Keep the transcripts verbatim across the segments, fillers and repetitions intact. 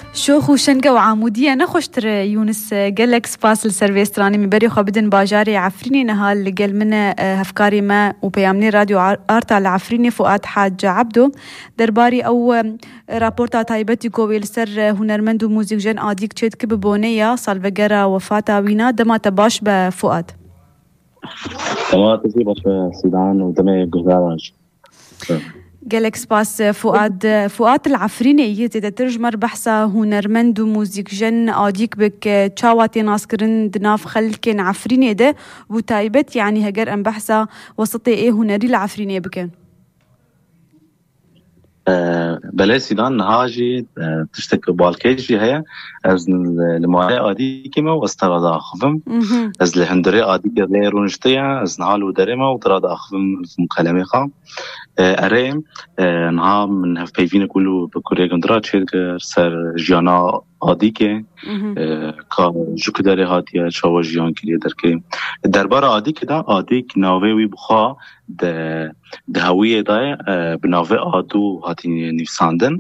شوخ وشنقة وعامودية نخشتر يونس قالك سباس السيرفيستراني مبري خبدن باجاري عفريني نهال اللي قال منه هفكاري ما وبيامني راديو آرتا العفريني فؤاد حاج عبدو درباري أو رابورتا تايبتي قوي لسر هنرمند وموزيك جن آديك تشيد كببونية صالفقرة وفاتا وينا دما تباش بفؤاد دما تزيباش بسيدان ودمي قهداراج قالك سباس فؤاد فؤاد العفريني يتي ترجمر بحثا هنرمند وموزيك جن آديك بك تشاواتي ناسكرن دناف خلكين عفريني ده وتايبت يعني هجر أن بحثا وسطي ايه هنري العفريني بكن أه بلاي سيدان نهاجي أه تشتك بالكيجي هي از المعايا آديكي ما واستراد أخفم از الهندري آديكي غير ونشتيا از نهالو دريما وتراد أخفم في مكالمة خام أريم نها من هفبيفين كله بكوريا قندرات شير سر جيانا آديكي كا جوك داري هاتيا شاوا جيان كلي دركي دربار آديكي دا آديك ناوي بخوا ده هوية دا بناوي آدو هاتي نفساندن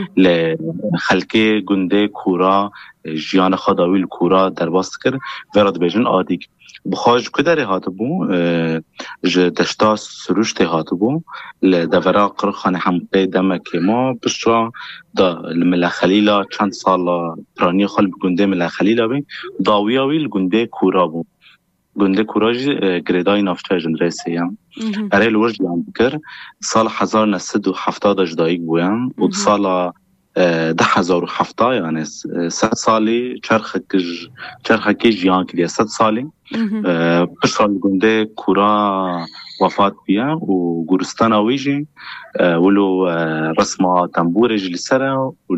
لخلقي گنده كورا جيانا خداوي الكورا درباست كر ورد بيجن آديك بخواج كدري هاتبو ج دشتا سروشت هاتبو لدورا قرخانه حمقي دمك ما بشرا دا الملا خليلا چند سالا براني خال بگنده ملا خليلا بي داوياوي الگنده كورا بو گنده كورا جي گريداي نافچه جن رئيسيام اري الورج لان بكر سال هزار نسد و هفتاد اجدايق بويام و سال ده هزار و هفته يعني ست سالي چرخكج چرخكي جيان كليا ست سالي بشرا گنده كورا وفات بيا و گورستان ويجي ولو رسمه تنبور جلي سره و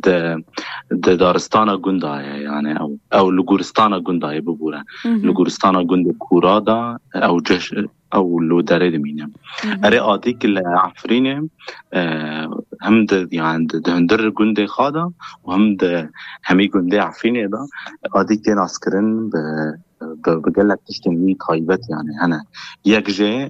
د دارستان گنداي يعني او او لگورستان گنداي ببوره لگورستان گند كورا دا او جش او لو داري دمينه اري آديك العفرينه هم د يعني د هندر گند خادا وهم د همي گند عفرينه دا آديك ناسكرن ب بقلك تشتمي طيبت يعني أنا يكجي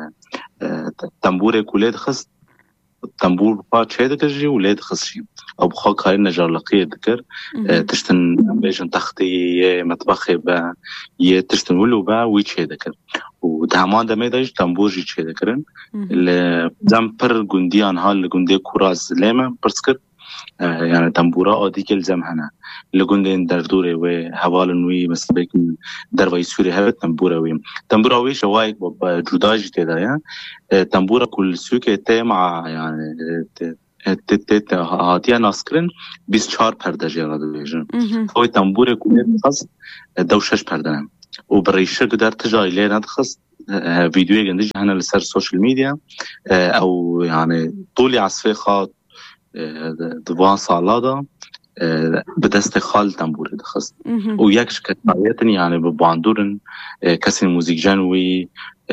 تنبور كولاد خص تنبور بات شيء ذكرجي ولاد خصشي أو بخاك هاي النجار لقيه ذكر تشتن بيجن تختي مطبخي با يتشتن ولو با ويش ذكر ودهمان دمي دايج تنبور جي شيء ذكرن الزم بر جنديان هال جندي كوراز لما برسكر يعني تنبورا آديك الزم هنا لجندين دردوري وحوالن وي مثل بيكن دروي سوري هذا تنبورا وي تنبورا وي شوايك بجوداج تدا يا تنبورا كل سوق تي مع يعني ت ت هاتيا ناسكرين بیست و چهار پرده جرا دویجن هوی تنبور كل خاص دوشش پردن و بريشه قدر تجاي لنا تخص فيديو جندي هنا لسر السوشيال ميديا او يعني طولي عصفيخات دوان سالادا بدست خال تنبور دخست و يكش كتابيتني يعني بباندورن كسي موزيك جانوي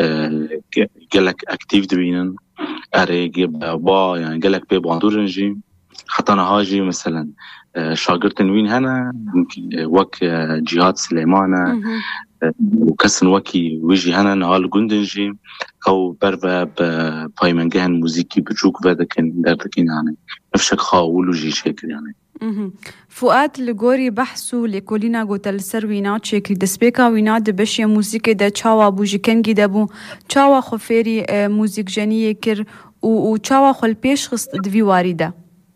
قالك اكتيف دبينن اريق با يعني قالك بباندورن جي حتى نهاجي مثلا شاقرتن وين هنا وك جهاد سليمانة وكسن وكي ويجي هنا نهال جندنجي او بربا بايمنجهن موزيكي بجوك بدكن دردكين يعني نفشك خاولو جي شكل يعني فؤاد لغوري بحثو لكولينا قوتل سر وينات شكل دسبيكا وينات بشي موسيقى دا چاوا بوجي كنگي دابو چاوا خفيري موزيك جانيه كر و چاوا خل پیش خست دوی وارده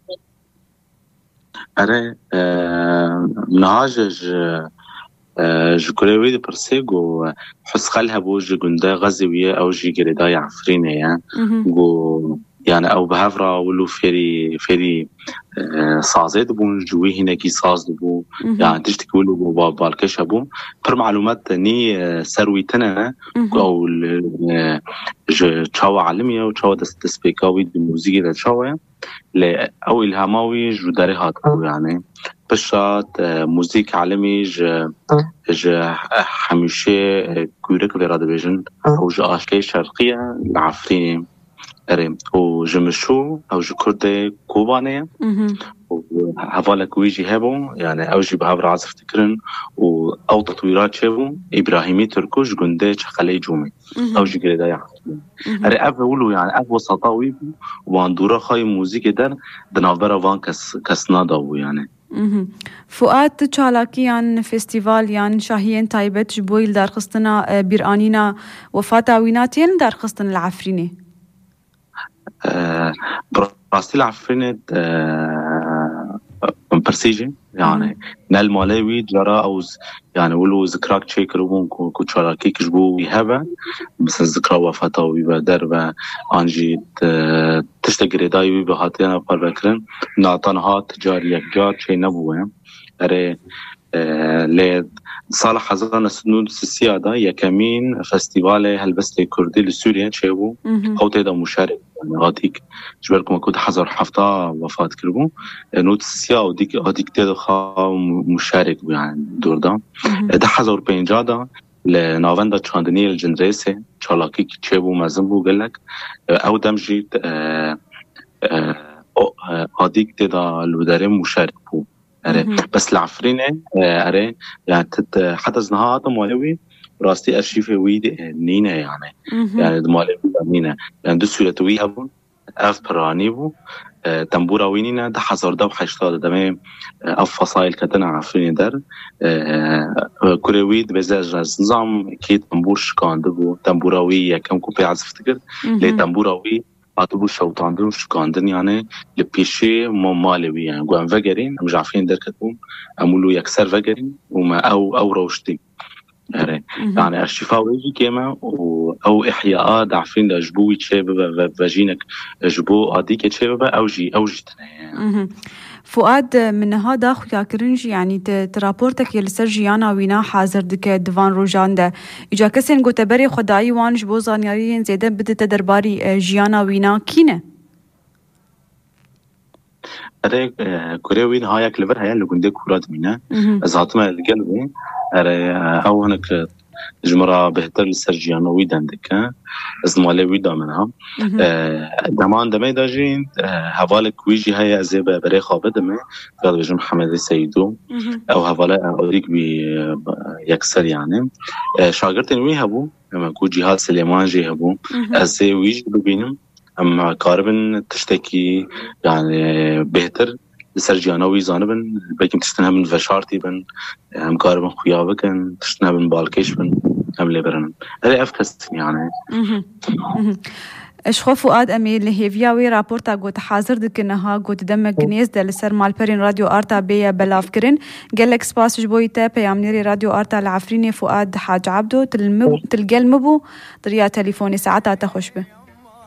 اره نهاجج جكوريوي دي برسيغو حس خلها بوجي قندا غزوية أو جي قرداي عفرينة يعني جو يعني أو بهفرا ولو فيري فيري صازي دبون جوي هناكي صاز دبو يعني تشتكي ولو بو بالكش هبو بر معلومات ني سروي تنا أو تشاوى علمية وتشاوى دستسبيكاوي دي موزيكي دا تشاوى أو إلهاماوي جو داري هاتو يعني بشات موزيك عالمي ج ج حميشة كورك في رادبيجن أو ج أشكال شرقية العفريني أريم أو جمشو أو ج كردي كوبانية وهفالك ويجي هبو يعني أو جي بهافر عزف تكرن أو تطويرات شبو إبراهيمي تركوش جندي شخلي جومي أو جي قريدا يعرفون أري أفولو يعني أفو سطاوي واندورا خاي موزيك در دنافبرا وان كس كسنادا بو يعني فؤاد تشالاكيان فيستيفال يان شاهين تايبت جبويل دار خصتنا بيرانينا وفاتاويناتين دار خصتنا العفريني أه براستي العفريني أه برسيجي يعني نال مالوي جرا أو يعني ولو ذكراك شيء ربون كوتشالاكي كجبو يهبا بس الذكرى وفاتاوي بدربة أنجي تشتغل دايوي بهاتينا باربكرن نعطانها تجاري يكجار شيء نبوه أري لید سال حزان سنود سیاده یکمین فستیوال هلبسته کردی لسوریه چه بو او تیدا مشارک غادیک جبرکم کود حزار هفته وفات کردم نود سیا و دیک غادیک تیدا خا مشارک بو يعني دوردان ده حزار پنجاده لناوندا چاندنی الجنریسه چالاکی چه بو مزن بو گلک او دمجید غادیک تیدا لودره مشارک بو بس العفرينة أري يعني حتى زنهات مالوي راستي أرشيفه ويد نينا يعني يعني مالوي نينا يعني دو سورتوي هبون أف براني بو تنبورا وينينا ده حزار ده وحيشتاد دمي أف فصائل كتنا عفرينة در كوريويد بزاج نظام كي تنبور شكان دبو تنبوراوي كم كوبي عزفتكر لي تنبوراوي عطبو شوطاندن شكاندن يعني لبيشي مالوي يعني قوان فقرين مش عارفين در كتبون أمولو يكسر فقرين وما أو أو روشتي يعني يعني الشفاء ويجي كيما أو إحياءات عارفين ده جبوي تشابه فاجينك جبو عاديك تشابه أو جي أو جتنا يعني. فؤاد من هذا أخويا كرنج يعني ترابورتك يلسر جيانا وينا حاضر دك دفان روجان ده إجا كسين قو تبري خداي وانش بوزان يارين زيدا بدت درباري جيانا وينا كينه أري كوريوين هاي كلفر هاي اللي قندي كورات مينا أزهاتما القلبي أري أو هناك جمرة بهتر لسرجيانا ويدان دكا ازمالي ويدا منها دمان دمي داجين هوالك ويجي هاي أزيبا بري خابة دمي قال بجم محمد سيدو أو هوالا أوريك بي يكسر يعني شاقرتين ويهبو لما كو جهاد سليمان جيهبو أزي ويجي ببينم أما كاربن تشتكي يعني بهتر لسرجيانا ويزانبن بيكم تستنها من فشارتي بن هم كاربن خيابكن تستنها من بالكيش بن هم لبرن هذا أفكست يعني اشخو فؤاد أمير لهيفياوي رابورتا قوت حاضر دكنها قوت دمك جنيز دل سر مالبرين راديو آرتا بيا بلافكرين قالك سباس جبويتا بيامنيري راديو آرتا العفريني فؤاد حاج عبدو تلقى المبو طريقة تليفوني ساعتها تخش به